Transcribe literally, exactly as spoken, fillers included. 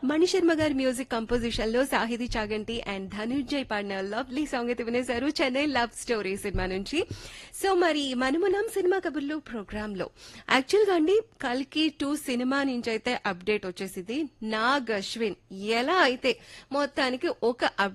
మణిశర్మ గారి music composition లో సాహితీ చాగంటి అండ్ ధనుంజయ్ పాడిన లవ్లీ సాంగ్ అయితే వినేశారు చెన్నై లవ్ స్టోరీ సినిమా నుంచి. సో మరి మనమునం సినిమా కబుర్లు ప్రోగ్రామ్ లో యాక్చువల్ గా అండి కల్కి టూ సినిమా నుంచి అయితే అప్డేట్ వచ్చేసింది. నాగ్ అశ్విన్ ఎలా అయితే మొత్తానికి ఒక